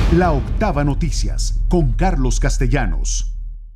La Octava Noticias, con Carlos Castellanos.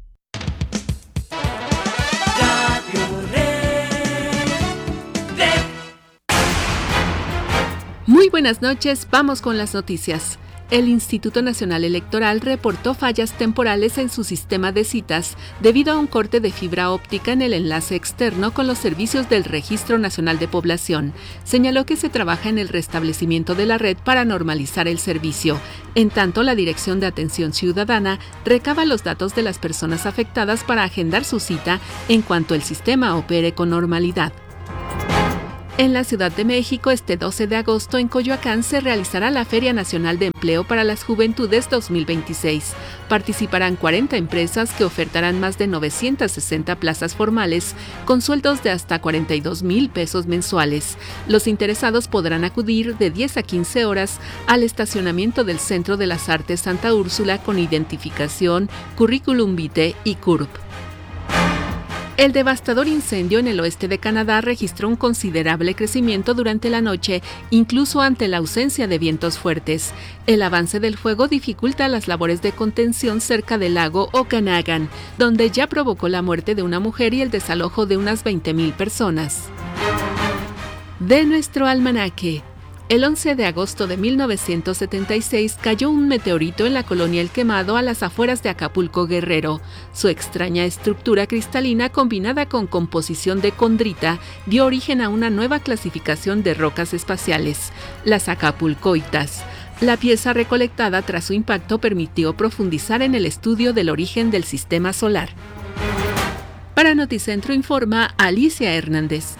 Muy buenas noches, vamos con las noticias. El Instituto Nacional Electoral reportó fallas temporales en su sistema de citas debido a un corte de fibra óptica en el enlace externo con los servicios del Registro Nacional de Población. Señaló que se trabaja en el restablecimiento de la red para normalizar el servicio. En tanto, la Dirección de Atención Ciudadana recaba los datos de las personas afectadas para agendar su cita en cuanto el sistema opere con normalidad. En la Ciudad de México, este 12 de agosto, en Coyoacán, se realizará la Feria Nacional de Empleo para las Juventudes 2026. Participarán 40 empresas que ofertarán más de 960 plazas formales con sueldos de hasta 42,000 pesos mensuales. Los interesados podrán acudir de 10 a 15 horas al estacionamiento del Centro de las Artes Santa Úrsula con identificación, currículum vitae y CURP. El devastador incendio en el oeste de Canadá registró un considerable crecimiento durante la noche, incluso ante la ausencia de vientos fuertes. El avance del fuego dificulta las labores de contención cerca del lago Okanagan, donde ya provocó la muerte de una mujer y el desalojo de unas 20,000 personas. De nuestro almanaque. El 11 de agosto de 1976 cayó un meteorito en la colonia El Quemado a las afueras de Acapulco, Guerrero. Su extraña estructura cristalina combinada con composición de condrita dio origen a una nueva clasificación de rocas espaciales, las acapulcoitas. La pieza recolectada tras su impacto permitió profundizar en el estudio del origen del sistema solar. Para Noticentro informa Alicia Hernández.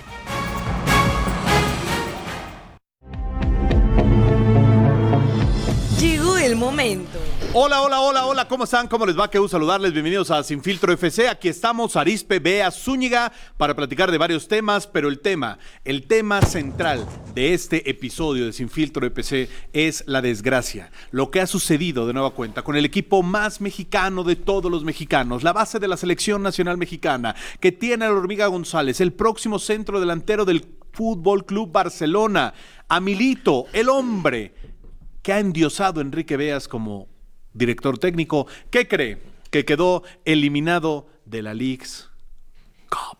El momento. Hola, ¿cómo están? ¿Cómo les va? Qué gusto saludarles, bienvenidos a Sin Filtro FC. Aquí estamos, Arizpe, Bea, Zúñiga, para platicar de varios temas, pero el tema central de este episodio de Sin Filtro FC es la desgracia, lo que ha sucedido de nueva cuenta con el equipo más mexicano de todos los mexicanos, la base de la selección nacional mexicana, que tiene a la Hormiga González, el próximo centro delantero del Fútbol Club Barcelona, a Milito, el hombre que ha endiosado a Enrique Beas como director técnico. ¿Qué cree? Que quedó eliminado de la Leagues Cup.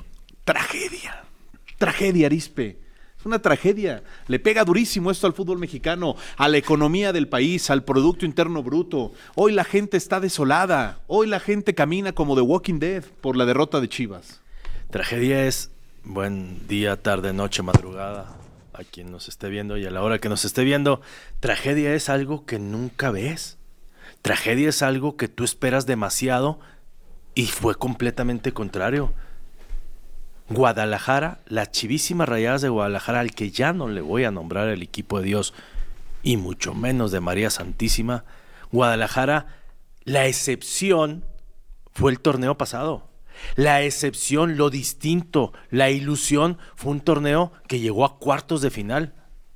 Tragedia, Arizpe. Es una tragedia. Le pega durísimo esto al fútbol mexicano, a la economía del país, al Producto Interno Bruto. Hoy la gente está desolada. Hoy la gente camina como The Walking Dead por la derrota de Chivas. Tragedia es buen día, tarde, noche, madrugada. A quien nos esté viendo y a la hora que nos esté viendo, tragedia es algo que nunca ves. Tragedia es algo que tú esperas demasiado y fue completamente contrario. Guadalajara, las Chivísimas Rayadas de Guadalajara, al que ya no le voy a nombrar el equipo de Dios y mucho menos de María Santísima, Guadalajara, la excepción fue el torneo pasado. La excepción, lo distinto, la ilusión fue un torneo que llegó a cuartos de final.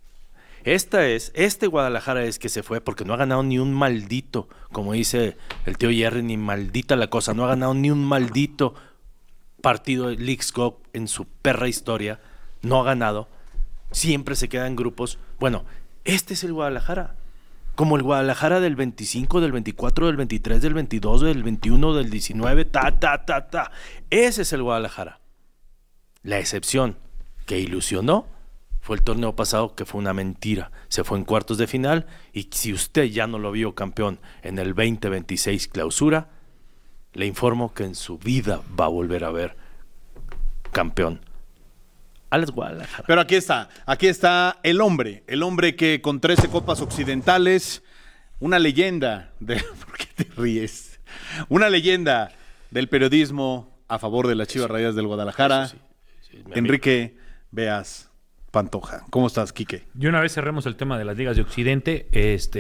Este Guadalajara es que se fue porque no ha ganado ni un maldito, como dice el tío Jerry, ni maldita la cosa, no ha ganado ni un maldito partido de Leagues Cup en su perra historia, no ha ganado, siempre se queda en grupos. Bueno, este es el Guadalajara. Como el Guadalajara del 25, del 24, del 23, del 22, del 21, del 19, Ese es el Guadalajara. La excepción que ilusionó fue el torneo pasado, que fue una mentira. Se fue en cuartos de final y si usted ya no lo vio campeón en el 2026 clausura, le informo que en su vida va a volver a ver campeón al Guadalajara. Pero aquí está el hombre que con 13 copas occidentales, una leyenda ¿por qué te ríes? Una leyenda del periodismo a favor de las Chivas Rayadas del Guadalajara, sí, Enrique Beas Pantoja. ¿Cómo estás, Quique? Y una vez cerremos el tema de las ligas de Occidente,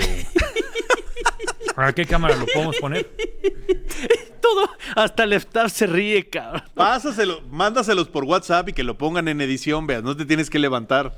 ¿a qué cámara lo podemos poner? Todo, hasta el staff se ríe, cabrón. Mándaselos por WhatsApp y que lo pongan en edición, Beas, no te tienes que levantar.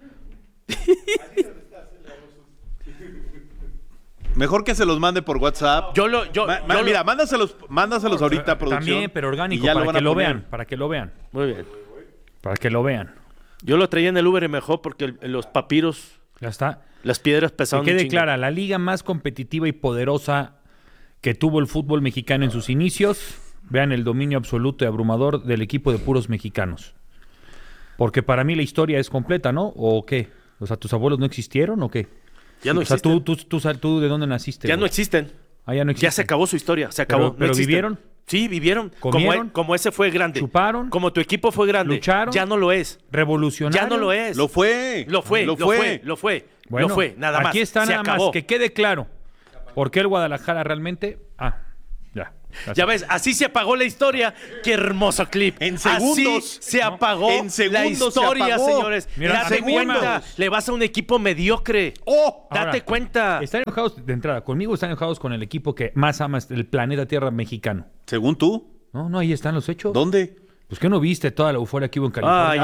Mejor que se los mande por WhatsApp. Mira, mándaselos ahorita, producción. También, pero orgánico, para que lo vean. Muy bien. Para que lo vean. Yo lo traía en el Uber y mejor porque los papiros Ya está. Las piedras pesaron Que un quede chingo. clara, la liga más competitiva y poderosa que tuvo el fútbol mexicano en sus inicios, vean el dominio absoluto y abrumador del equipo de puros mexicanos. Porque para mí la historia es completa, ¿no? ¿O qué? O sea, ¿tus abuelos no existieron o qué? Ya no O sea, existen. ¿tú de dónde naciste? Ya güey? no existen. Ah, ya no existen. Ya se acabó su historia. Se acabó. Pero No existen. ¿vivieron? Sí, vivieron. ¿Comieron? Como ese fue grande. ¿Chuparon? Como tu equipo fue grande. ¿Lucharon? Ya no lo es. ¿Revolucionaron? Ya no lo es. Lo fue. Lo fue. Bueno, Lo fue. Nada más. Aquí está se nada acabó. más. Que quede claro. ¿Por qué el Guadalajara realmente? Ya. Ya ves, así se apagó la historia. Qué hermoso clip. En segundos. Así se apagó En segundos la historia, se apagó. señores. Mira, Date a mí me cuenta. llama- Le vas a un equipo mediocre. ¡Oh! Date Ahora, cuenta. Están enojados de entrada. Conmigo están enojados con el equipo que más ama el planeta Tierra mexicano. Según tú, No, ahí están los hechos. ¿dónde? Pues que no viste toda la euforia que hubo en California.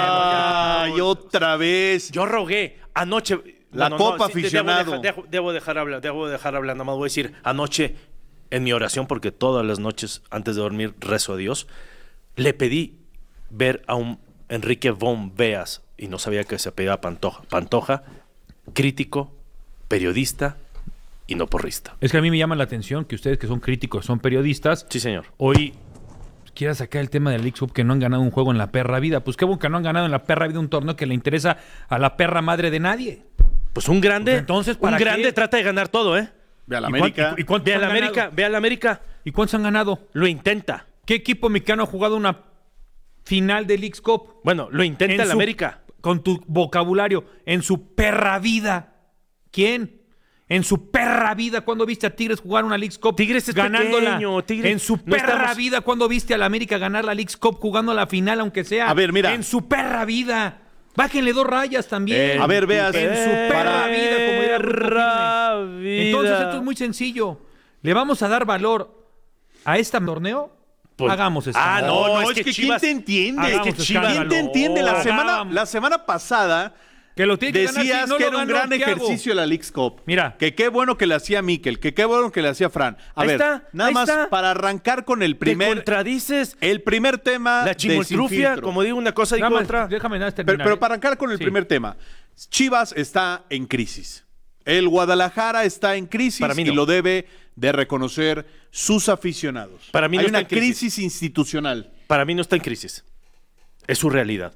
Ay, otra vez. Yo rogué anoche. La Copa Aficionado. Debo dejar hablar. Nada más voy a decir anoche en mi oración, porque todas las noches antes de dormir rezo a Dios. Le pedí ver a un Enrique Von Beas y no sabía que se apellidaba Pantoja. Pantoja, crítico, periodista y no porrista. Es que a mí me llama la atención que ustedes que son críticos, son periodistas, Sí, señor. hoy quieran sacar el tema del League Cup que no han ganado un juego en la perra vida. Pues qué bueno que no han ganado en la perra vida un torneo que le interesa a la perra madre de nadie. Pues un grande. Pues entonces, ¿para un grande qué? trata de ganar todo, ¿eh? Ve a la ¿Y América. cuántos Ve a han la ganado? América, ve a la América. ¿Y cuántos han ganado? Lo intenta. ¿Qué equipo mexicano ha jugado una final de League Cup? Bueno, lo intenta En la su- América. Con tu vocabulario, en su perra vida. ¿Quién? En su perra vida, ¿cuándo viste a Tigres jugar una League Cup? Tigres es ganándola. pequeño, Tigres- En su no perra estamos- vida, ¿cuándo viste a la América ganar la League Cup jugando la final, aunque sea? A ver, mira. En su perra vida. Bájenle 2 rayas también. A ver, veas. En su perra Para- vida, como diría Grupo Perra Firme. vida. Entonces esto es muy sencillo. ¿Le vamos a dar valor a este torneo? Pues- Hagamos esto. Ah, No, es es que que Chivas- ¿quién te entiende? Hagamos Es que escándalo. ¿quién te entiende? Hagamos. La semana pasada Que lo tiene que ganar, decías si no que lo era un ganó, gran ¿qué hago? ejercicio la Leagues Cup. Mira. Que qué bueno que le hacía Mikel, que qué bueno que le hacía Fran. A Ahí ver, está, nada ahí más está. para arrancar con el Te primer contradices. tema La de Sin chimoltrufia, Filtro. como digo una cosa, digo Nada más, otra. déjame nada más terminar. Pero para arrancar con el Sí. primer tema, Chivas está en crisis. El Guadalajara está en crisis Para mí no. y lo debe de reconocer sus aficionados. Para mí no Hay está una en crisis. crisis institucional. Para mí no está en crisis. Es su realidad.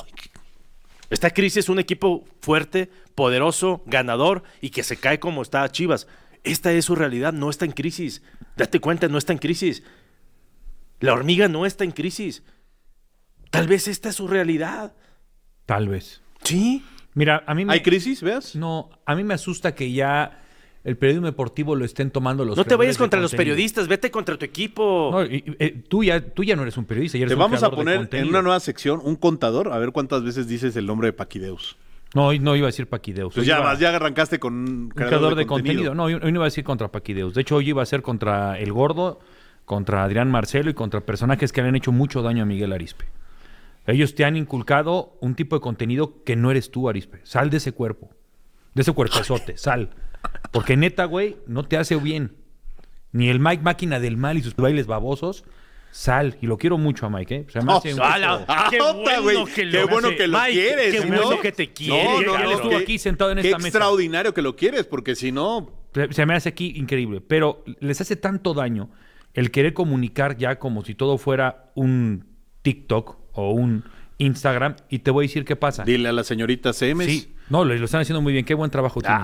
Esta crisis es un equipo fuerte, poderoso, ganador y que se cae como está Chivas. Esta es su realidad, no está en crisis. Date cuenta, no está en crisis. La hormiga no está en crisis. Tal vez esta es su realidad. Tal vez. Sí. Mira, a mí me... ¿Hay crisis, veas? No, a mí me asusta que ya el periodismo deportivo lo estén tomando los No te creadores vayas de contra los contenido. periodistas, vete contra tu equipo. No, tú ya no eres un periodista, ya eres Te un vamos a creador de poner en contenido. una nueva sección un contador, a ver cuántas veces dices el nombre de Paquideus. No, hoy no iba a decir Paquideus. Pues Hoy ya iba- más, ya arrancaste con un un creador de contenido. No, hoy no iba a decir contra Paquideus. De hecho, hoy iba a ser contra El Gordo, contra Adrián Marcelo y contra personajes que le han hecho mucho daño a Miguel Arizpe. Ellos te han inculcado un tipo de contenido que no eres tú, Arizpe. Sal de ese cuerpo. De ese cuerpezote, sal. Porque neta, güey, no te hace bien. Ni el Mike Máquina del Mal y sus bailes babosos. Sal. Y lo quiero mucho a Mike, ¿eh? Se me hace un... ¡Qué Ota, bueno güey, que qué lo bueno hace. que lo Mike, quieres, qué ¿sí, bueno no? que te quiere. Ya le estuvo aquí sentado en qué esta mesa. extraordinario que lo quieres, porque si no, Se me hace aquí increíble. Pero les hace tanto daño el querer comunicar ya como si todo fuera un TikTok o un Instagram. Y te voy a decir qué pasa. dile a la señorita Semes. Sí. No, lo están haciendo muy bien. Qué buen trabajo tienen.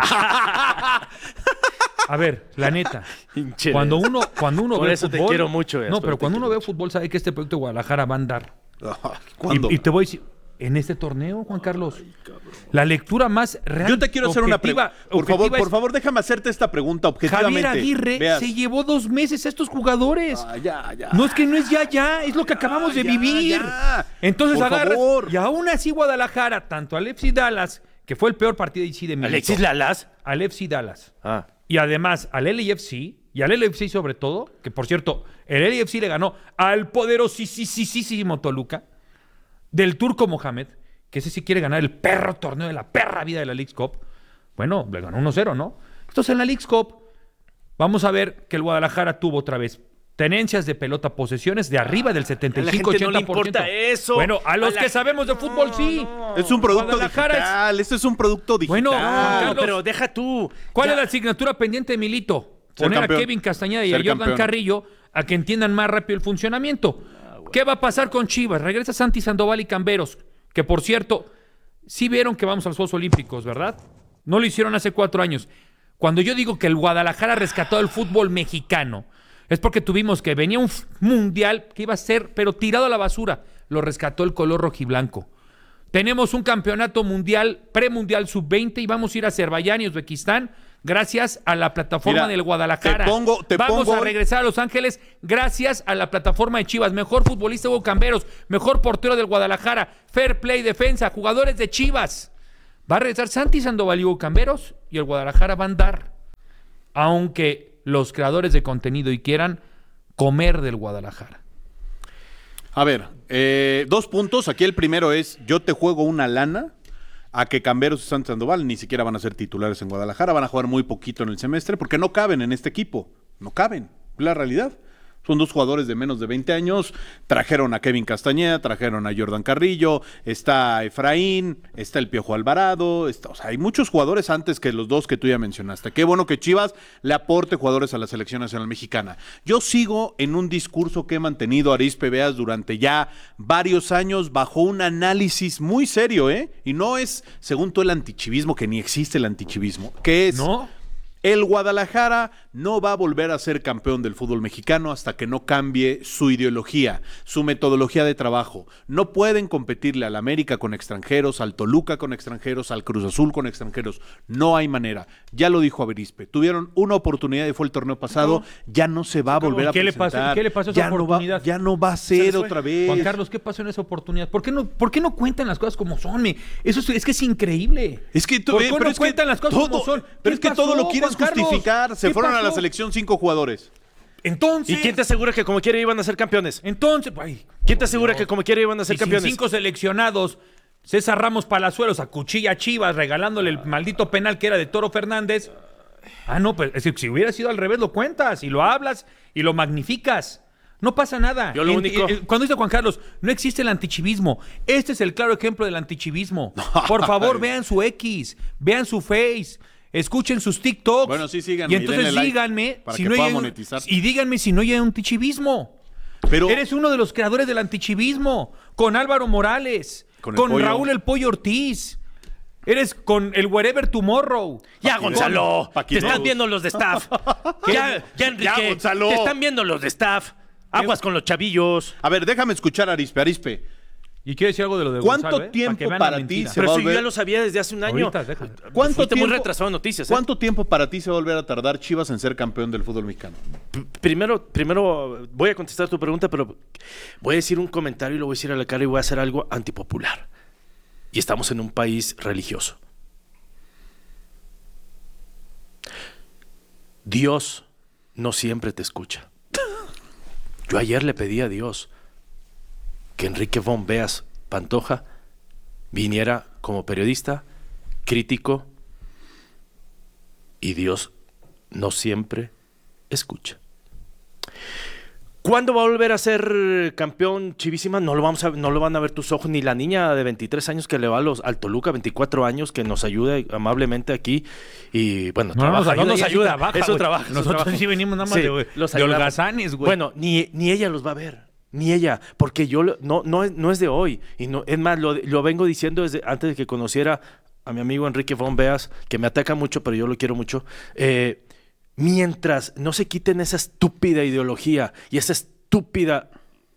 A ver, la neta. Pinche Cuando uno Por ve eso te fútbol... quiero mucho, No, por pero eso te cuando uno quiero ve fútbol sabe que este proyecto de Guadalajara va a andar. ¿Cuándo? Y te voy a decir... En este torneo, Juan Carlos. La lectura más real. Yo te quiero hacer una pregunta. objetiva Por es- favor, déjame hacerte esta pregunta objetivamente. Javier Aguirre Veas. se llevó 2 meses a estos jugadores. Ah, ya. No es que no es ya, es lo que acabamos de ya, vivir. ya. Entonces Por agarras. favor. Y aún así Guadalajara, tanto al FC Dallas, que fue el peor partido de Milito, Alexis Lalas. al FC Dallas, Ah. y además al LAFC, y al LAFC sobre todo, que por cierto, el LAFC le ganó al poderosísimo Toluca, del Turco Mohamed, que ese sí quiere ganar el perro torneo de la perra vida de la Leagues Cup. Bueno, le ganó 1-0, ¿no? Entonces en la Leagues Cup vamos a ver que el Guadalajara tuvo otra vez tenencias de pelota, posesiones de arriba del 75-80%. A la gente no le importa eso. Bueno, a los A la que sabemos de fútbol sí. no. Es un producto Guadalajara digital. Esto es un producto digital. Bueno, No, pero deja tú. ¿Cuál Ya. es la asignatura pendiente de Milito? Ser Poner campeón. a Kevin Castañeda y a Ser Jordan campeón. Carrillo a que entiendan más rápido el funcionamiento. ¿Qué va a pasar con Chivas? Regresa Santi Sandoval y Camberos, que por cierto, sí vieron que vamos a los Juegos Olímpicos, ¿verdad? No lo hicieron hace 4 años. Cuando yo digo que el Guadalajara rescató el fútbol mexicano, es porque tuvimos que venía un mundial que iba a ser, pero tirado a la basura. Lo rescató el color rojiblanco. Tenemos un campeonato mundial, premundial sub-20 y vamos a ir a Azerbaiyán y Uzbekistán gracias a la plataforma Mira, del Guadalajara. Vamos a regresar a Los Ángeles gracias a la plataforma de Chivas. Mejor futbolista Hugo Camberos, mejor portero del Guadalajara, fair play, defensa, jugadores de Chivas. Va a regresar Santi Sandoval y Hugo Camberos y el Guadalajara va a andar. Aunque los creadores de contenido y quieran comer del Guadalajara. A ver, 2 puntos. Aquí el primero es, yo te juego una lana a que Camberos y Santi Sandoval ni siquiera van a ser titulares en Guadalajara. Van a jugar muy poquito en el semestre porque no caben en este equipo. No caben. La realidad. Son 2 jugadores de menos de 20 años. Trajeron a Kevin Castañeda, trajeron a Jordan Carrillo, está Efraín, está el Piojo Alvarado. O sea, hay muchos jugadores antes que los 2 que tú ya mencionaste. Qué bueno que Chivas le aporte jugadores a la Selección Nacional Mexicana. Yo sigo en un discurso que he mantenido Arizpe Beas durante ya varios años bajo un análisis muy serio, ¿eh? Y no es, según tú, el antichivismo, que ni existe el antichivismo. Que es... ¿No? El Guadalajara no va a volver a ser campeón del fútbol mexicano hasta que no cambie su ideología, su metodología de trabajo. No pueden competirle al América con extranjeros, al Toluca con extranjeros, al Cruz Azul con extranjeros. No hay manera. Ya lo dijo Arizpe. Tuvieron una oportunidad y fue el torneo pasado. Ya no se va a volver a presentar. ¿Qué le pasó a esa ya oportunidad? Ya no va a ser otra vez. Juan Carlos, ¿qué pasó en esa oportunidad? ¿Por qué no cuentan las cosas como son? Eso es que es increíble. Es que ¿Por qué no cuentan las cosas como son? Pero es que todo lo quieres Juan Carlos? justificar. Se ¿Qué fueron a la pasó? selección 5 jugadores. Entonces. ¿Y quién te asegura que como quiera iban a ser campeones? ¿Quién te asegura que como quiera iban a ser Y sin campeones? 5 seleccionados, César Ramos Palazuelos acuchilla a Chivas regalándole el maldito penal que era de Toro Fernández. No, pero es que si hubiera sido al revés lo cuentas y lo hablas y lo magnificas. No pasa nada. Yo lo único... Cuando dice Juan Carlos, no existe el antichivismo. Este es el claro ejemplo del antichivismo. Por favor, vean su X, vean su Face, escuchen sus TikToks. Bueno, sí, síganme y entonces denle like díganme para si que no pueda hay monetizar. y díganme si no hay antichivismo. Pero Eres uno de los creadores del antichivismo, con Álvaro Morales, Con con el Pollo. Raúl El Pollo Ortiz. Eres con el Wherever Tomorrow. Ya, Gonzalo, te Paquito. están viendo los de staff. ya, Enrique, Ya, Gonzalo. te están viendo los de staff. Aguas con los chavillos. a ver, déjame escuchar a Arizpe. Y quiero decir algo de lo de ¿Cuánto Gonzalo, tiempo que vean para la ti mentira. se Pero va a eso yo volver- ya lo sabía desde hace un año. Ahorita, déjame. ¿Cuánto Fuiste muy tiempo- retrasado en noticias. ¿Cuánto tiempo para ti se va a volver a tardar Chivas en ser campeón del fútbol mexicano? Primero voy a contestar tu pregunta, pero voy a decir un comentario y lo voy a decir a la cara y voy a hacer algo antipopular. Y estamos en un país religioso. Dios no siempre te escucha. Yo ayer le pedí a Dios que Enrique von Beas Pantoja viniera como periodista, crítico, y Dios no siempre escucha. ¿Cuándo va a volver a ser campeón Chivísima? No lo van a ver tus ojos, ni la niña de 23 años que le va al Toluca, 24 años, que nos ayuda amablemente aquí. Y bueno, No nos ayuda, nos ella sí ayuda. trabaja, Es su güey. trabajo. es su Nosotros trabajo. sí venimos nada más los de ayudamos. holgazanes, güey. Bueno, ni ella los va a ver. Ni ella, porque no es de hoy. Y no, es más, lo vengo diciendo desde antes de que conociera a mi amigo Enrique von Beas, que me ataca mucho, pero yo lo quiero mucho. Mientras no se quiten esa estúpida ideología y esa estúpida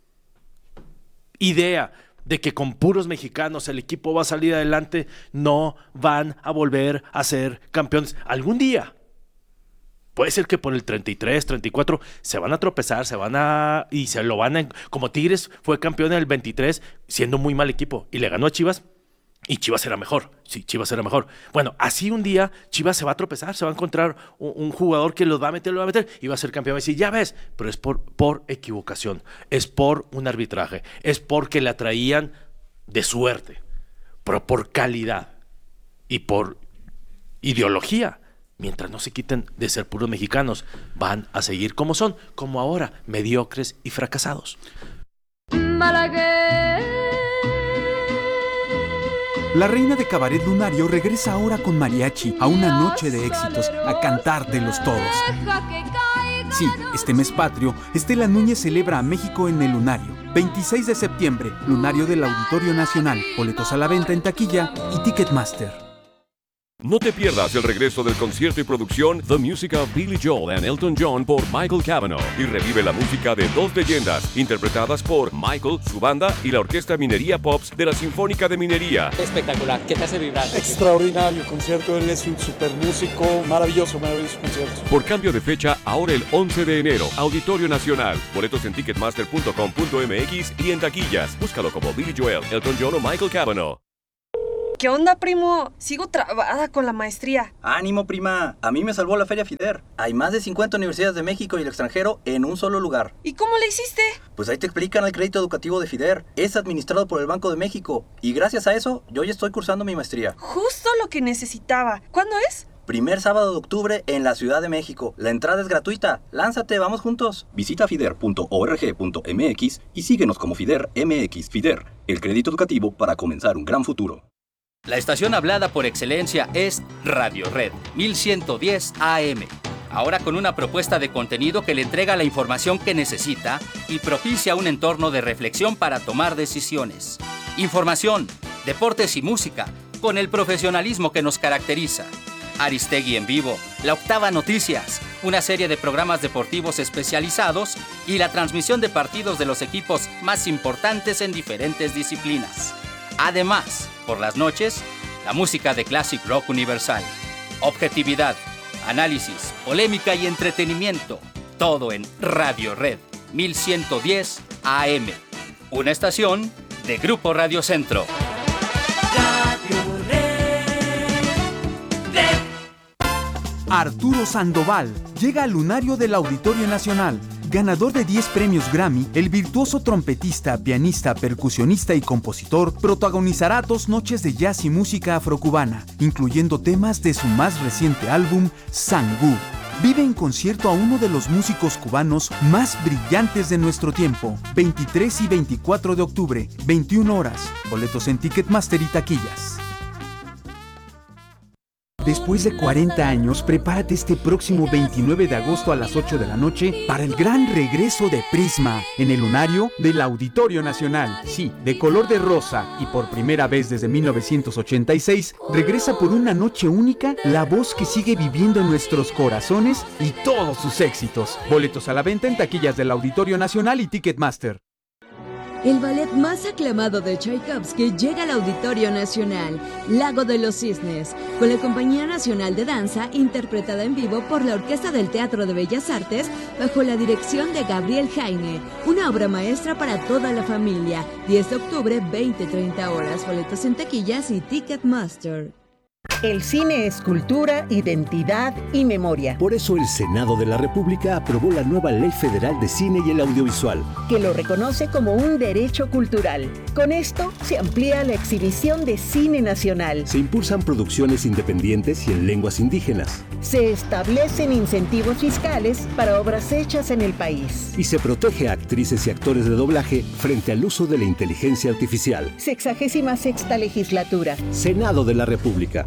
idea de que con puros mexicanos el equipo va a salir adelante, no van a volver a ser campeones. Algún día. Puede ser que por el 33, 34 se van a tropezar, y se lo van a... Como Tigres fue campeón en el 23 siendo muy mal equipo y le ganó a Chivas y Chivas era mejor. Sí, Chivas era mejor. Bueno, así un día Chivas se va a tropezar, se va a encontrar un jugador que los va a meter y va a ser campeón. Va a decir, ya ves, pero es por equivocación, es por un arbitraje, es porque la traían de suerte, pero por calidad y por ideología. Mientras no se quiten de ser puros mexicanos, van a seguir como son, como ahora, mediocres y fracasados. La reina de cabaret lunario regresa ahora con mariachi a una noche de éxitos, a cantártelos todos. Sí, este mes patrio, Estela Núñez celebra a México en el Lunario. 26 de septiembre, Lunario del Auditorio Nacional. Boletos a la venta en taquilla y Ticketmaster. No te pierdas el regreso del concierto y producción The Music of Billy Joel and Elton John por Michael Cavanaugh y revive la música de dos leyendas interpretadas por Michael, su banda y la Orquesta Minería Pops de la Sinfónica de Minería. Espectacular, ¿qué te hace vibrar? Extraordinario concierto, él es un super músico, maravilloso concierto. Por cambio de fecha, ahora el 11 de enero, Auditorio Nacional. Boletos en ticketmaster.com.mx y en taquillas. Búscalo como Billy Joel, Elton John o Michael Cavanaugh. ¿Qué onda, primo? Sigo trabada con la maestría. ¡Ánimo, prima! A mí me salvó la Feria FIDER. Hay más de 50 universidades de México y el extranjero en un solo lugar. ¿Y cómo le hiciste? Pues ahí te explican el crédito educativo de FIDER. Es administrado por el Banco de México. Y gracias a eso, yo ya estoy cursando mi maestría. Justo lo que necesitaba. ¿Cuándo es? Primer sábado de octubre en la Ciudad de México. La entrada es gratuita. ¡Lánzate, vamos juntos! Visita fider.org.mx y síguenos como FIDER MX. FIDER, el crédito educativo para comenzar un gran futuro. La estación hablada por excelencia es Radio Red 1110 AM. Ahora con una propuesta de contenido que le entrega la información que necesita y propicia un entorno de reflexión para tomar decisiones. Información, deportes y música, con el profesionalismo que nos caracteriza. Aristegui en vivo, La Octava Noticias, una serie de programas deportivos especializados y la transmisión de partidos de los equipos más importantes en diferentes disciplinas. Además, por las noches, la música de Classic Rock Universal. Objetividad, análisis, polémica y entretenimiento. Todo en Radio Red 1110 AM. Una estación de Grupo Radio Centro. Arturo Sandoval llega al Lunario del Auditorio Nacional. Ganador de 10 premios Grammy, el virtuoso trompetista, pianista, percusionista y compositor protagonizará 2 noches de jazz y música afrocubana, incluyendo temas de su más reciente álbum, Sangú. Vive en concierto a uno de los músicos cubanos más brillantes de nuestro tiempo. 23 y 24 de octubre, 21 horas. Boletos en Ticketmaster y taquillas. Después de 40 años, prepárate este próximo 29 de agosto a las 8 de la noche para el gran regreso de Prisma en el Lunario del Auditorio Nacional. Sí, de color de rosa y por primera vez desde 1986, regresa por una noche única la voz que sigue viviendo en nuestros corazones y todos sus éxitos. Boletos a la venta en taquillas del Auditorio Nacional y Ticketmaster. El ballet más aclamado de Tchaikovsky llega al Auditorio Nacional, Lago de los Cisnes, con la Compañía Nacional de Danza, interpretada en vivo por la Orquesta del Teatro de Bellas Artes, bajo la dirección de Gabriel Jaime. Una obra maestra para toda la familia. 10 de octubre, 20-30 horas. Boletos en taquillas y Ticketmaster. El cine es cultura, identidad y memoria. Por eso el Senado de la República aprobó la nueva Ley Federal de Cine y el Audiovisual, que lo reconoce como un derecho cultural. Con esto se amplía la exhibición de cine nacional. Se impulsan producciones independientes y en lenguas indígenas. Se establecen incentivos fiscales para obras hechas en el país. Y se protege a actrices y actores de doblaje frente al uso de la inteligencia artificial. 66ª legislatura. Senado de la República.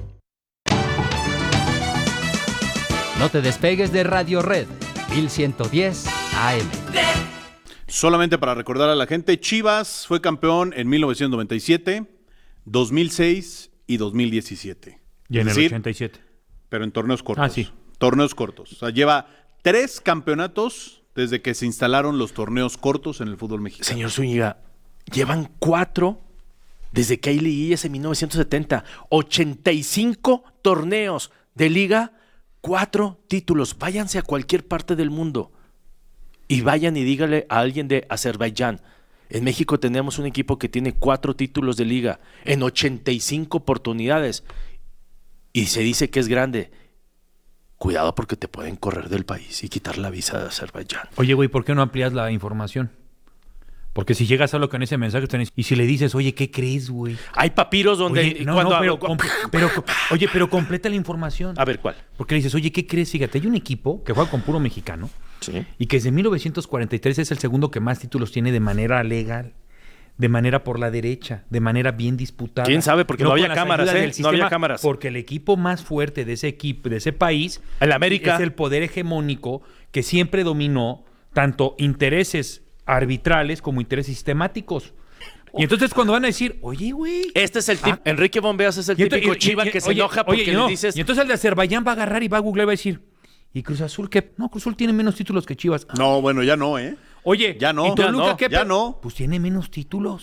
No te despegues de Radio Red 1110 AM. Solamente para recordar a la gente, Chivas fue campeón en 1997, 2006 y 2017. Y en el 87. Pero en torneos cortos. Ah, sí. Torneos cortos. O sea, lleva 3 campeonatos desde que se instalaron los torneos cortos en el fútbol mexicano. Señor Zúñiga, llevan 4 desde que hay liguillas en 1970. 85 torneos de liga, 4 títulos. Váyanse a cualquier parte del mundo y vayan y dígale a alguien de Azerbaiyán. En México tenemos un equipo que tiene 4 títulos de liga en 85 oportunidades y se dice que es grande. Cuidado porque te pueden correr del país y quitar la visa de Azerbaiyán. Oye, güey, ¿por qué no amplías la información? Porque si llegas a lo que en ese mensaje tenés, y si le dices, oye, ¿qué crees, güey? Hay papiros donde... Oye, pero completa la información. A ver, ¿cuál? Porque le dices, oye, ¿qué crees? Fíjate, hay un equipo que juega con puro mexicano, sí, y que desde 1943 es el segundo que más títulos tiene de manera legal. de manera por la derecha, de manera bien disputada. ¿Quién sabe? Porque no había con las cámaras, ayudas ¿eh? del No había sistema, cámaras. Porque el equipo más fuerte de ese equipo, de ese país, el América, es el poder hegemónico que siempre dominó tanto intereses arbitrales como intereses sistemáticos. Y entonces cuando van a decir, oye, güey... Este es el tipo, Enrique Bombeas es el típico chiva que se enoja porque le dices... Y entonces el de Azerbaiyán va a agarrar y va a googlear y va a decir, ¿y Cruz Azul qué? No, Cruz Azul tiene menos títulos que Chivas. No, bueno, ya no, ¿eh? Oye, ya no, ¿y Toluca qué? Ya no. Pues tiene menos títulos.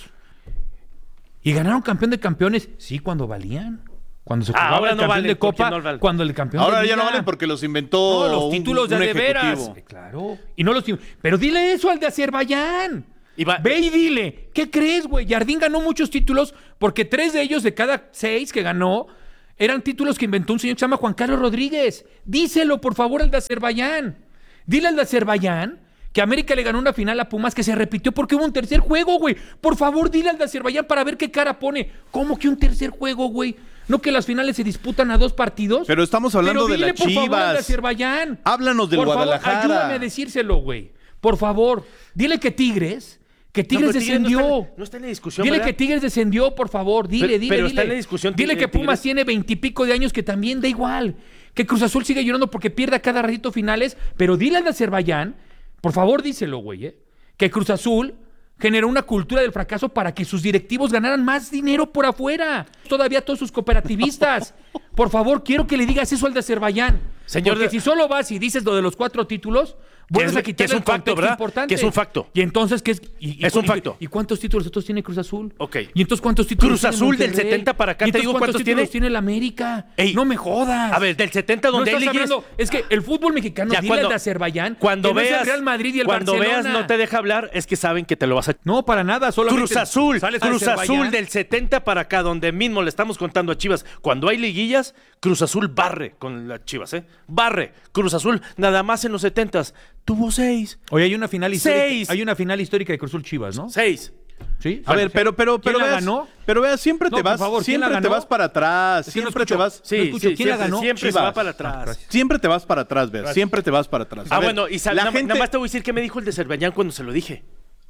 ¿Y ganaron campeón de campeones? Sí, cuando valían. Cuando se jugaba ahora el no campeón valen, de Copa, no valen. cuando el campeón ahora de Liga. Ya no valen porque los inventó los títulos un de veras. ejecutivo. Claro. Y no los pero dile eso al de Azerbaiyán. Ve y dile, ¿qué crees, güey? Jardín ganó muchos títulos porque 3 de ellos de cada 6 que ganó eran títulos que inventó un señor que se llama Juan Carlos Rodríguez. Díselo, por favor, al de Azerbaiyán. Dile al de Azerbaiyán que América le ganó una final a Pumas que se repitió porque hubo un tercer juego, güey. Por favor, dile al de Azerbaiyán para ver qué cara pone. ¿Cómo que un tercer juego, güey? ¿No que las finales se disputan a 2 partidos? Pero estamos hablando de las Chivas. Por favor, al de Azerbaiyán. Háblanos del Guadalajara. Por favor, ayúdame a decírselo, güey. Por favor, dile que Tigres descendió. No está en la discusión, Dile ¿verdad? que Tigres descendió, por favor. Dile. Pero está en la discusión. Dile que Pumas tiene 20 y pico de años que también da igual. Que Cruz Azul sigue llorando porque pierde a cada ratito finales. Pero dile al de Azerbaiyán, por favor, díselo, güey, que Cruz Azul generó una cultura del fracaso para que sus directivos ganaran más dinero por afuera. Todavía todos sus cooperativistas. Por favor, quiero que le digas eso al de Azerbaiyán. Señor, porque si solo vas y dices lo de los 4 títulos, vuelves a quitarle un facto, ¿verdad? Importante. Que es un facto. Y entonces, ¿qué es? Es un facto. ¿Y cuántos títulos entonces tiene Cruz Azul? Ok. ¿Y entonces cuántos títulos Cruz Azul del 70 para acá, te digo cuántos títulos tiene el América? Ey, no me jodas. A ver, del 70 donde no hay estás ligues... hablando, es que el fútbol mexicano, Ya, dile al de Azerbaiyán, cuando que veas, no es el Real Madrid y el cuando Barcelona. veas no te deja hablar, es que saben que te lo vas a... No, para nada, solamente Cruz Azul Azerbaiyán. del 70 para acá, donde mismo le estamos contando a Chivas. Cuando hay liguillas, Cruz Azul barre con las Chivas, Barre. Cruz Azul, nada más en los 70s, tuvo 6. Oye, hay una final histórica. 6. Hay una final histórica de Cruz Azul Chivas, ¿no? 6. ¿Sí? A ver, pero ¿quién la veas, ganó? Pero veas, siempre No, te por vas, favor, ¿quién la siempre te ganó? vas para atrás, Es que no siempre te escucho. vas. Sí, escucho. ¿Quién la ganó? Siempre se va para atrás. Siempre te vas para atrás, veas, siempre te vas para atrás. A ver, Bueno, y la gente... nada más te voy a decir qué me dijo el de Azerbaiyán cuando se lo dije.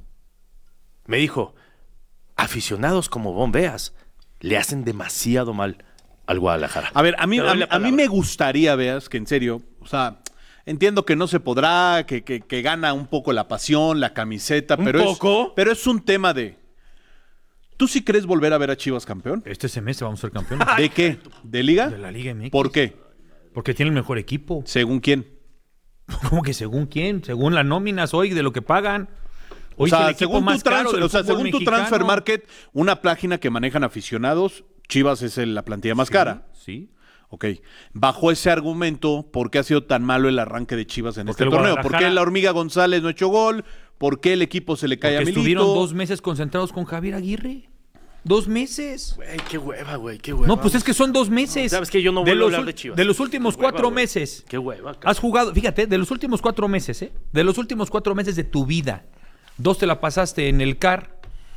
Me dijo, aficionados como Bombeas le hacen demasiado mal al Guadalajara. A ver, a mí me gustaría, veas, que en serio, o sea, entiendo que no se podrá, que gana un poco la pasión, la camiseta, pero es un tema de... ¿Tú sí crees volver a ver a Chivas campeón? Este semestre vamos a ser campeones. ¿De qué? ¿De Liga? De la Liga MX. ¿Por qué? Porque tiene el mejor equipo. ¿Según quién? ¿Cómo que según quién? Según las nóminas hoy de lo que pagan. Hoy O sea, es el equipo según más caro del fútbol según tu mexicano. Transfer Market, una página que manejan aficionados, Chivas es la plantilla más cara. Sí. Ok. Bajo ese argumento, ¿por qué ha sido tan malo el arranque de Chivas en Porque este el torneo? ¿Por Guadalajara- qué la Hormiga González no ha hecho gol? ¿Por qué el equipo se le cae Porque a Milito? estuvieron 2 meses concentrados con Javier Aguirre. 2 meses. Güey, qué hueva, güey, qué hueva. No, pues es que son 2 meses. Sabes que yo no vuelvo a hablar de Chivas. De los últimos Qué hueva, 4 güey. meses. Qué hueva. Has jugado, fíjate, de los últimos 4 meses, de los últimos 4 meses de tu vida, 2 te la pasaste en el CAR.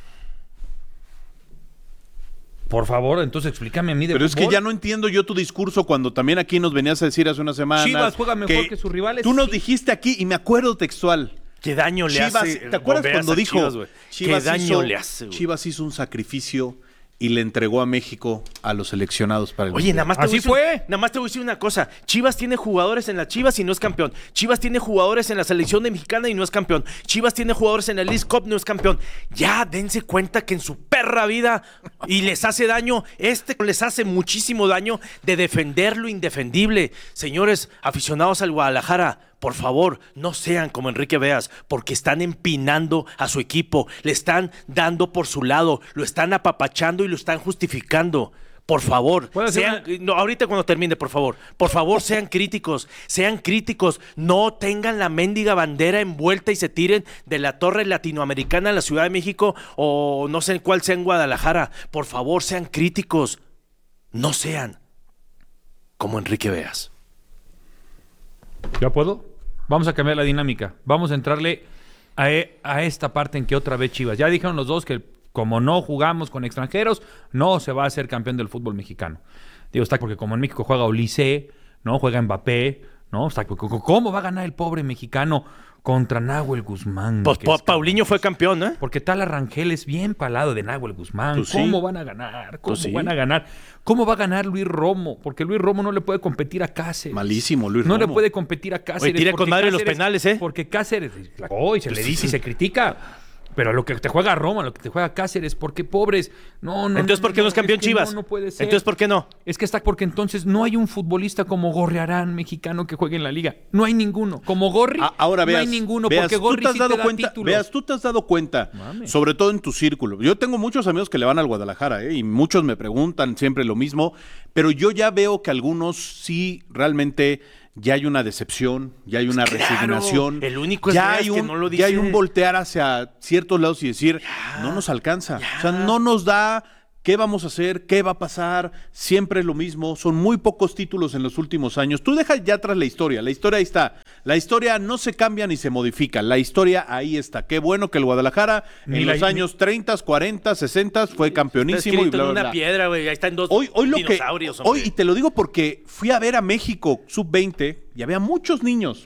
Por favor, entonces explícame a mí de Pero es que fútbol. ya no entiendo yo tu discurso cuando también aquí nos venías a decir hace una semana. Chivas juega mejor que sus rivales. Tú nos Sí. dijiste aquí, y me acuerdo textual. Qué daño le Chivas, hace. ¿te acuerdas Bombeas cuando a dijo Chivas, güey? Chivas Qué daño hizo, le hace, güey. Chivas hizo un sacrificio y le entregó a México a los seleccionados para el Oye, Mundial? nada más te Así voy a decir- fue. Nada más te voy a decir una cosa. Chivas tiene jugadores en las Chivas y no es campeón. Chivas tiene jugadores en la selección de mexicana y no es campeón. Chivas tiene jugadores en la League Cup, no es campeón. Ya dense cuenta que en su perra vida y les hace daño, les hace muchísimo daño de defender lo indefendible. Señores aficionados al Guadalajara, por favor, no sean como Enrique Beas, porque están empinando a su equipo, le están dando por su lado, lo están apapachando y lo están justificando. Por favor, ¿Puedo hacer sean, no, ahorita cuando termine, por favor, sean críticos, no tengan la mendiga bandera envuelta y se tiren de la torre latinoamericana en la Ciudad de México o no sé en cuál sea en Guadalajara. Por favor, sean críticos, no sean como Enrique Beas. ¿Ya puedo? Vamos a cambiar la dinámica. Vamos a entrarle a esta parte en que otra vez Chivas. Ya dijeron los dos que como no jugamos con extranjeros, no se va a ser campeón del fútbol mexicano. Digo, está porque como en México juega Olise, ¿no? Juega Mbappé, ¿no? O sea, ¿cómo va a ganar el pobre mexicano contra Nahuel Guzmán? Pues Paulinho fue campeón, ¿eh? Porque tal Rangel es bien palado de Nahuel Guzmán. Pues ¿Cómo sí. van a ganar? ¿Cómo Pues sí. van a ganar? ¿Cómo va a ganar Luis Romo? Porque Luis Romo no le puede competir a Cáceres. Malísimo, Luis No Romo. le puede competir a Cáceres. Oye, tira con porque madre los Cáceres- penales, ¿eh? Porque Cáceres, y se le dice y se critica. Pero lo que te juega Roma, lo que te juega Cáceres, ¿por qué pobres? No. Entonces, ¿por qué no es campeón que Chivas? No puede ser. Entonces, ¿por qué no? Es que está porque entonces no hay un futbolista como Gorriarán mexicano que juegue en la liga. No hay ninguno. Como Gorri, Ahora no veas, hay ninguno. veas, Porque Gorri sí te da títulos. Veas, tú te has dado cuenta, sobre todo en tu círculo. Yo tengo muchos amigos que le van al Guadalajara, y muchos me preguntan siempre lo mismo, pero yo ya veo que algunos sí realmente ya hay una decepción, ya hay una resignación. El único es ya Veas hay que un, no lo ya hay dice. un voltear hacia ciertos lados y decir, no nos alcanza. O sea, no nos da. ¿Qué vamos a hacer? ¿Qué va a pasar? Siempre es lo mismo. Son muy pocos títulos en los últimos años. Tú deja ya atrás la historia. La historia ahí está. La historia no se cambia ni se modifica. La historia ahí está. Qué bueno que el Guadalajara en los años 30, 40, 60 fue campeonísimo Está y bla, escrito en bla, una bla. piedra, güey. Ahí están dos Hoy lo que dinosaurios, hombre. hoy, y te lo digo porque fui a ver a México sub-20 y había muchos niños.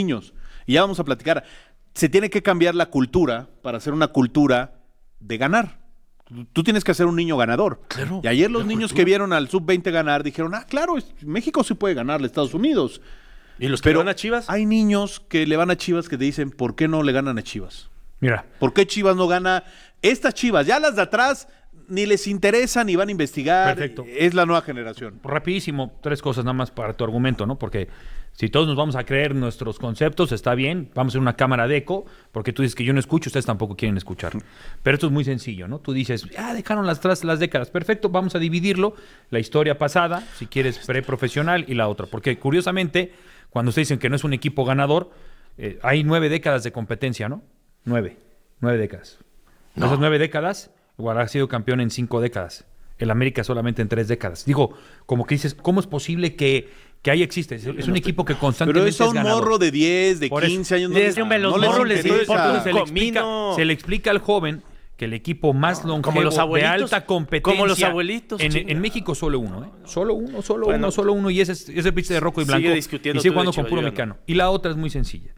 Y ya vamos a platicar. Se tiene que cambiar la cultura para hacer una cultura de ganar. Tú tienes que ser un niño ganador. Claro, y ayer los niños que vieron al sub-20 ganar dijeron, claro, México sí puede ganarle a Estados Unidos. ¿Y los que le van a Chivas? Hay niños que le van a Chivas que te dicen, ¿por qué no le ganan a Chivas? Mira. ¿Por qué Chivas no gana? Estas Chivas, ya las de atrás, ni les interesa ni van a investigar. Perfecto. Es la nueva generación. Rapidísimo, 3 cosas nada más para tu argumento, ¿no? Porque si todos nos vamos a creer nuestros conceptos, está bien, vamos a hacer una cámara de eco, porque tú dices que yo no escucho, ustedes tampoco quieren escuchar. Pero esto es muy sencillo, ¿no? Tú dices, dejaron atrás las décadas, perfecto, vamos a dividirlo, la historia pasada, si quieres pre-profesional, y la otra. Porque curiosamente, cuando ustedes dicen que no es un equipo ganador, hay 9 décadas de competencia, ¿no? 9 décadas. No. Esas 9 décadas, Guadalajara ha sido campeón en 5 décadas. El América solamente en 3 décadas. Digo, como que dices, ¿cómo es posible que ahí existe? Es un equipo que constantemente Pero es a un ganador. morro de 10, de Por 15 años. Desde un veloz morro les importa un comino. Se le explica al joven que el equipo más longevo como los de abuelitos, alta competencia. como los abuelitos, En chinga. México solo uno, ¿eh? Solo Bueno, uno. Y ese pinche de rojo y blanco. sigue discutiendo y sigue tú de jugando con Chivas, puro yo no. mexicano. Y la otra es muy sencilla.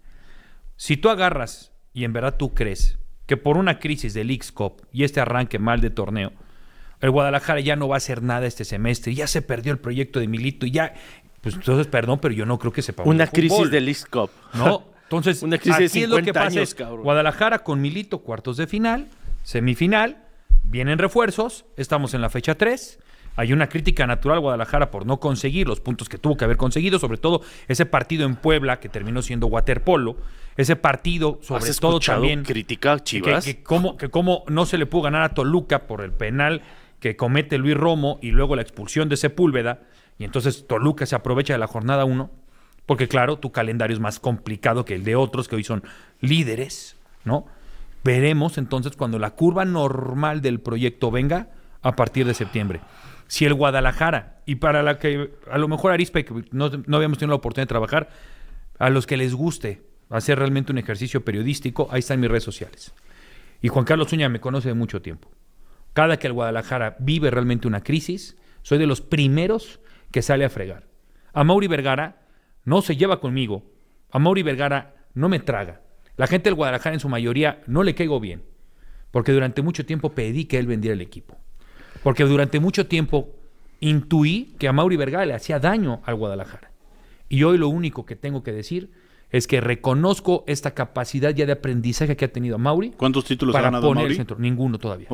Si tú agarras, y en verdad tú crees, que por una crisis del Leagues Cup y este arranque mal de torneo, el Guadalajara ya no va a hacer nada este semestre, ya se perdió el proyecto de Milito, y ya, pues entonces perdón, pero yo no creo que sepa Una crisis del Leagues Cup. No, entonces Una crisis de aquí es lo que 50 pasa años, es cabrón. Guadalajara con Milito, cuartos de final, semifinal, vienen refuerzos, estamos en la fecha 3. Hay una crítica natural a Guadalajara por no conseguir los puntos que tuvo que haber conseguido, sobre todo ese partido en Puebla que terminó siendo waterpolo, ese partido sobre ¿Has todo escuchado también crítica a Chivas? que cómo no se le pudo ganar a Toluca por el penal que comete Luis Romo y luego la expulsión de Sepúlveda, y entonces Toluca se aprovecha de la jornada 1, porque claro, tu calendario es más complicado que el de otros que hoy son líderes, ¿no? Veremos entonces cuando la curva normal del proyecto venga a partir de septiembre. Si el Guadalajara, y para la que a lo mejor Arispe, que no habíamos tenido la oportunidad de trabajar, a los que les guste hacer realmente un ejercicio periodístico, ahí están mis redes sociales. Y Juan Carlos Zúñiga me conoce de mucho tiempo. Cada que el Guadalajara vive realmente una crisis, soy de los primeros que sale a fregar. A Mauri Vergara no se lleva conmigo. A Mauri Vergara no me traga. La gente del Guadalajara en su mayoría no le caigo bien, porque durante mucho tiempo pedí que él vendiera el equipo. Porque durante mucho tiempo intuí que a Mauri Vergara le hacía daño al Guadalajara. Y hoy lo único que tengo que decir es que reconozco esta capacidad ya de aprendizaje que ha tenido Mauri. ¿Cuántos títulos ha para ganado poner Mauri? el centro? Ninguno todavía.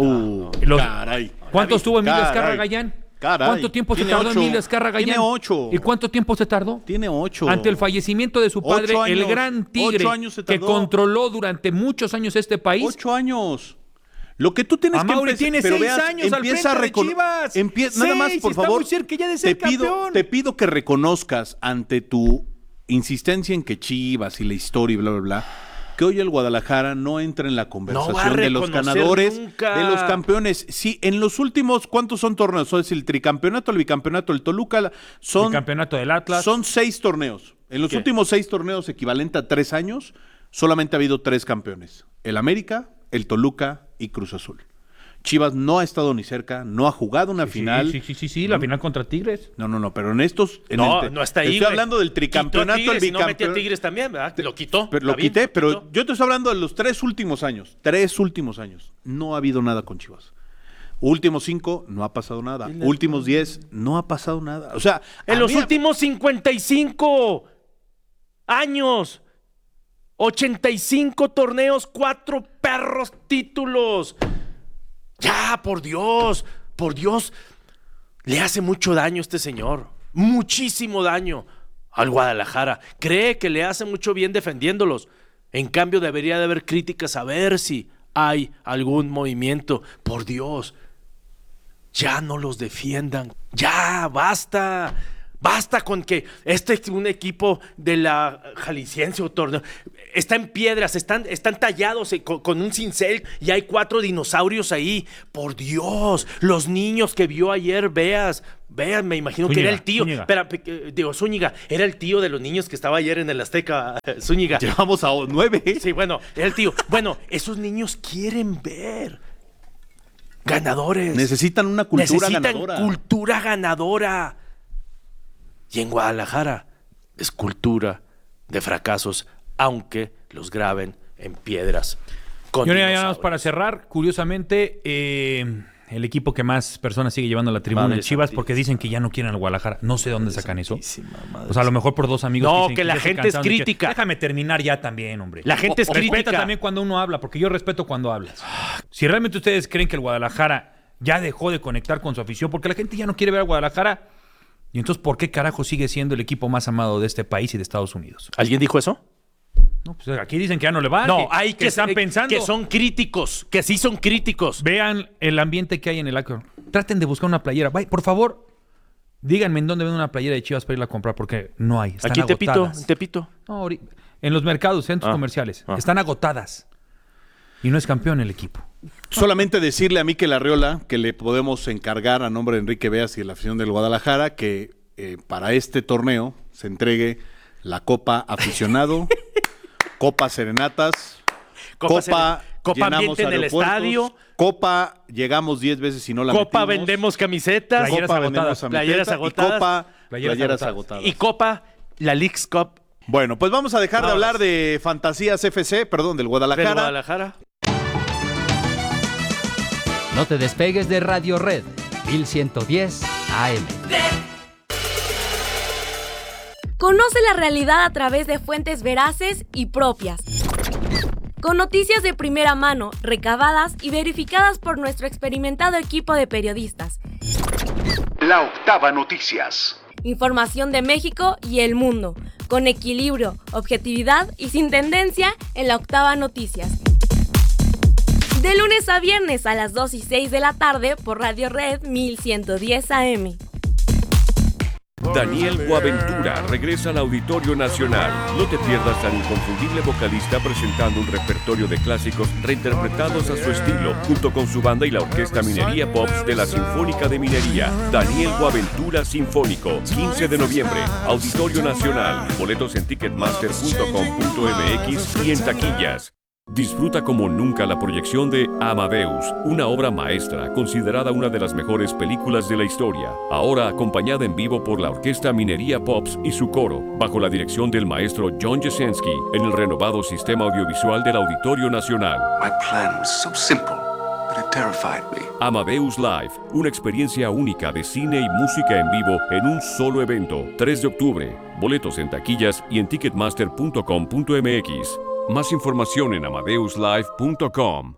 Caray. ¿Cuántos tuvo Emilio Caray. Azcárraga Gallán? Caray. ¿Cuánto tiempo se Tiene tardó 8. Emilio Azcárraga Gallán? Tiene 8. ¿Y cuánto tiempo se tardó? Tiene 8. Ante el fallecimiento de su padre, 8 el años. gran tigre 8 años se que tardó. controló durante muchos años este país. 8 años. Lo que tú tienes A que Mauri tiene 6 años al empieza frente de Chivas. Nada más, 6, por está favor. muy cerca ya de ser campeón. Te pido que reconozcas ante tu insistencia en que Chivas y la historia y bla, bla, bla, que hoy el Guadalajara no entra en la conversación de los ganadores, nunca. de los campeones. Sí, en los últimos, ¿cuántos son torneos? Es el tricampeonato, el bicampeonato, el Toluca, son... El campeonato del Atlas. Son 6 torneos. En los últimos 6 torneos, equivalente a 3 años, solamente ha habido 3 campeones. El América, el Toluca y Cruz Azul. Chivas no ha estado ni cerca, no ha jugado una final. Sí, la final contra Tigres. No, pero en estos... No está ahí. Estoy hablando del tricampeonato, Tigres, el bicampeonato. No metió a Tigres también, ¿verdad? Lo quitó. Pero lo quité, pero yo te estoy hablando de los 3 últimos años. 3 últimos años. No ha habido nada con Chivas. Últimos 5, no ha pasado nada. Últimos 10, no ha pasado nada. O sea... En los últimos 55 años... 85 torneos, 4 perros títulos. Ya, por Dios, le hace mucho daño este señor, muchísimo daño al Guadalajara. Cree que le hace mucho bien defendiéndolos. En cambio, debería de haber críticas a ver si hay algún movimiento. Por Dios, ya no los defiendan. Ya, basta. Basta con que este es un equipo de la Jalisciense o torneo. Está en piedras, están tallados con un cincel y hay 4 dinosaurios ahí. Por Dios, los niños que vio ayer, vean, me imagino Zúñiga, que era el tío. Zúñiga, era el tío de los niños que estaba ayer en el Azteca, Zúñiga. Llevamos a 9. Sí, bueno, era el tío. Bueno, esos niños quieren ver ganadores. Necesitan una cultura ganadora. Cultura ganadora. Y en Guadalajara es cultura de fracasos, aunque los graben en piedras. Y ahora para cerrar, curiosamente, el equipo que más personas sigue llevando a la tribuna en Chivas, porque dicen que ya no quieren al Guadalajara. No sé dónde sacan eso. O sea, a lo mejor por 2 amigos. No, que la gente es crítica. Déjame terminar ya también, hombre. La gente es crítica. Respeta también cuando uno habla, porque yo respeto cuando hablas. Si realmente ustedes creen que el Guadalajara ya dejó de conectar con su afición, porque la gente ya no quiere ver al Guadalajara, y entonces, ¿por qué carajo sigue siendo el equipo más amado de este país y de Estados Unidos? ¿Alguien dijo eso? No, pues aquí dicen que ya no le va. No, hay que están pensando que son críticos, que sí son críticos. Vean el ambiente que hay en el Acro. Traten de buscar una playera. Por favor, díganme en dónde ven una playera de Chivas para irla a comprar, porque no hay. Están aquí agotadas. en Tepito. No, en los mercados, centros comerciales. Están agotadas. Y no es campeón el equipo. Solamente decirle a Mikel Arriola que le podemos encargar a nombre de Enrique Beas y de la afición del Guadalajara que para este torneo se entregue la Copa Aficionado, Copa Serenatas, Copa Ambiente en el estadio, Copa llegamos 10 veces y no la Copa metimos. Vendemos camisetas, Playeras agotadas, playeras agotadas. Y Copa, la Leagues Cup. Bueno, pues vamos a dejar de hablar de Fantasías FC, del Guadalajara. No te despegues de Radio Red, 1110 AM. Conoce la realidad a través de fuentes veraces y propias. Con noticias de primera mano, recabadas y verificadas por nuestro experimentado equipo de periodistas. La Octava Noticias. Información de México y el mundo, con equilibrio, objetividad y sin tendencia en La Octava Noticias. De lunes a viernes a las 2 y 6 de la tarde por Radio Red 1110 AM. Daniel Boaventura regresa al Auditorio Nacional. No te pierdas al inconfundible vocalista presentando un repertorio de clásicos reinterpretados a su estilo, junto con su banda y la Orquesta Minería Pops de la Sinfónica de Minería. Daniel Boaventura Sinfónico, 15 de noviembre, Auditorio Nacional. Boletos en ticketmaster.com.mx y en taquillas. Disfruta como nunca la proyección de Amadeus, una obra maestra considerada una de las mejores películas de la historia, ahora acompañada en vivo por la Orquesta Minería Pops y su coro, bajo la dirección del maestro John Jasenski, en el renovado sistema audiovisual del Auditorio Nacional. My plan was so simple, but it terrified me. Amadeus Live, una experiencia única de cine y música en vivo en un solo evento, 3 de octubre. Boletos en taquillas y en ticketmaster.com.mx. Más información en amadeuslive.com.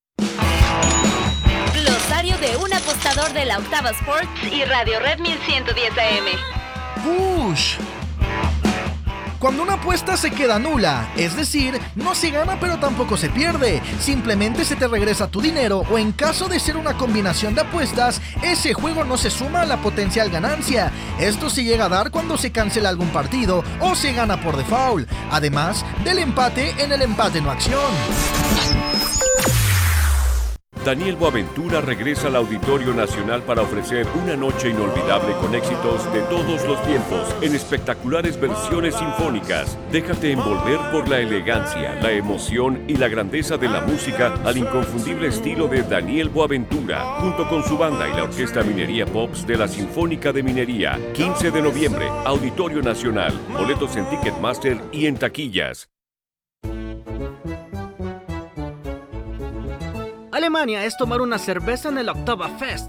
Glosario de un apostador de la Octava Sports y Radio Red 1110 AM. ¡Push! Cuando una apuesta se queda nula, es decir, no se gana pero tampoco se pierde, simplemente se te regresa tu dinero, o en caso de ser una combinación de apuestas, ese juego no se suma a la potencial ganancia. Esto se llega a dar cuando se cancela algún partido o se gana por default, además del empate en el empate no acción. Daniel Boaventura regresa al Auditorio Nacional para ofrecer una noche inolvidable con éxitos de todos los tiempos en espectaculares versiones sinfónicas. Déjate envolver por la elegancia, la emoción y la grandeza de la música al inconfundible estilo de Daniel Boaventura, junto con su banda y la Orquesta Minería Pops de la Sinfónica de Minería. 15 de noviembre, Auditorio Nacional. Boletos en Ticketmaster y en taquillas. Alemania es tomar una cerveza en el Oktoberfest.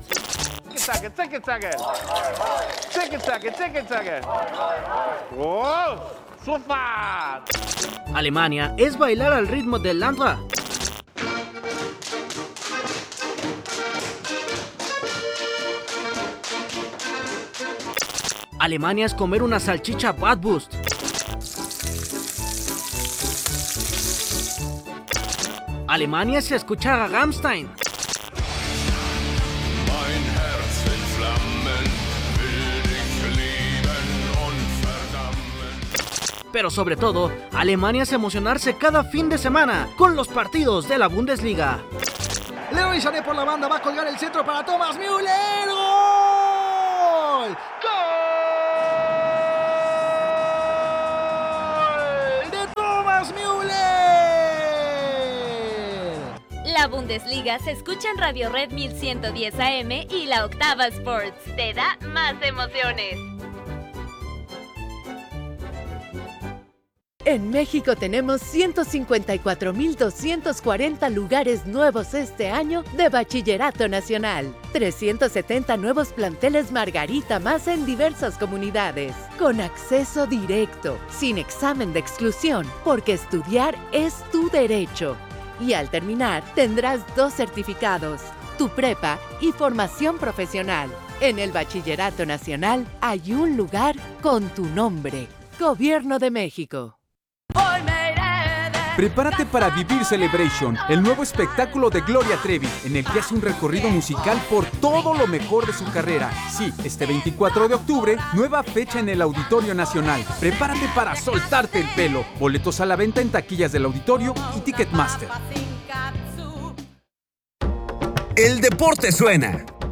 Alemania es bailar al ritmo del Landra. Alemania es comer una salchicha Bratwurst. Alemania es escuchar a Rammstein. Pero sobre todo, Alemania es emocionarse cada fin de semana con los partidos de la Bundesliga. Leroy Sané por la banda va a colgar el centro para Thomas Müller. ¡Gol! ¡Gol! ¡De Thomas Müller! La Bundesliga se escucha en Radio Red 1110 AM y la Octava Sports. Te da más emociones. En México tenemos 154,240 lugares nuevos este año de Bachillerato Nacional. 370 nuevos planteles Margarita más en diversas comunidades. Con acceso directo, sin examen de exclusión, porque estudiar es tu derecho. Y al terminar, tendrás 2 certificados, tu prepa y formación profesional. En el Bachillerato Nacional hay un lugar con tu nombre. Gobierno de México. Prepárate para vivir Celebration, el nuevo espectáculo de Gloria Trevi, en el que hace un recorrido musical por todo lo mejor de su carrera. Sí, este 24 de octubre, nueva fecha en el Auditorio Nacional. Prepárate para soltarte el pelo. Boletos a la venta en taquillas del Auditorio y Ticketmaster. El deporte suena.